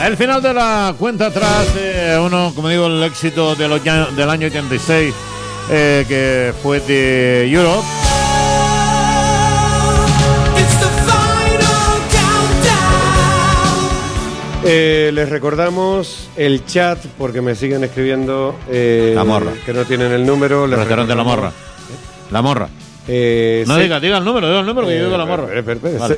El final de la cuenta atrás, uno, como digo, el éxito del año 86, que fue de Europe. Les recordamos el chat, porque me siguen escribiendo La Morra, que no tienen el número. El restaurante La Morra. La Morra. No, diga el número que yo digo La Morra. Vale.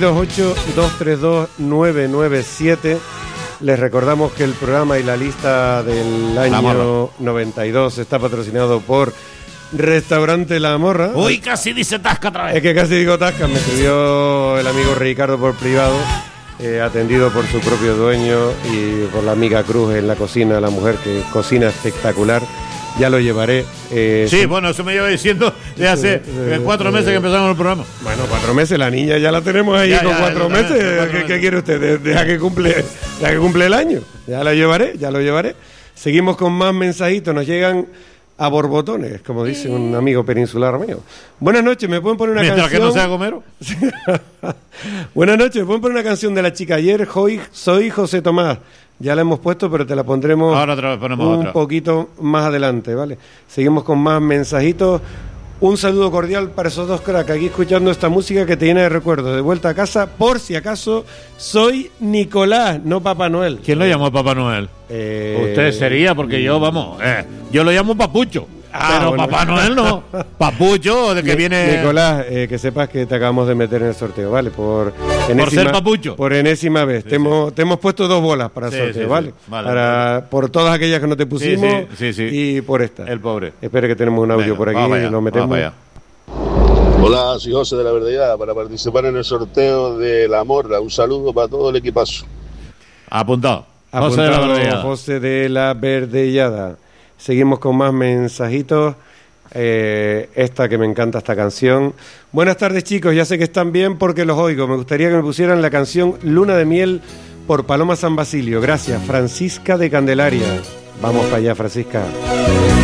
628-232-997. Les recordamos que el programa y la lista del año 92 está patrocinado por Restaurante La Morra. Uy, casi dice Tasca otra vez. Es que casi digo Tasca. Me escribió el amigo Ricardo por privado, atendido por su propio dueño y por la amiga Cruz en la cocina, la mujer que cocina espectacular. Ya lo llevaré. Sí, bueno, eso me lleva diciendo de hace 4 meses que empezamos el programa. Bueno, 4 meses, la niña ya la tenemos ahí con 4 meses. ¿Qué quiere usted? Deja que cumple el año. Ya lo llevaré. Seguimos con más mensajitos, nos llegan a borbotones, como dice un amigo peninsular mío. Buenas noches, ¿me pueden poner una canción? Mientras que no sea Gomero. Buenas noches, ¿me pueden poner una canción de La Chica Ayer? Soy José Tomás. Ya la hemos puesto, pero te la pondremos ahora otra vez, ponemos un poquito más adelante, ¿vale? Seguimos con más mensajitos. Un saludo cordial para esos dos cracks aquí escuchando esta música que te llena de recuerdos. De vuelta a casa, por si acaso, soy Nicolás, no Papá Noel. ¿Quién lo llamó Papá Noel? Usted sería, porque yo lo llamo Papucho. Pero bueno. Papá Noel no. Papucho, de que viene... Nicolás, que sepas que te acabamos de meter en el sorteo, ¿vale? Por ser Papucho. Por enésima vez. Sí, te hemos puesto 2 bolas para el sorteo, ¿vale? Vale. Por todas aquellas que no te pusimos y por esta. El pobre. Espera que tenemos un audio por aquí, lo metemos. Hola, soy José de la Verdellada, para participar en el sorteo de La Morra. Un saludo para todo el equipazo. Apuntado. José de la Verdellada. Seguimos con más mensajitos. Esta que me encanta, esta canción. Buenas tardes, chicos. Ya sé que están bien porque los oigo. Me gustaría que me pusieran la canción Luna de Miel por Paloma San Basilio. Gracias, Francisca de Candelaria. Vamos para allá, Francisca.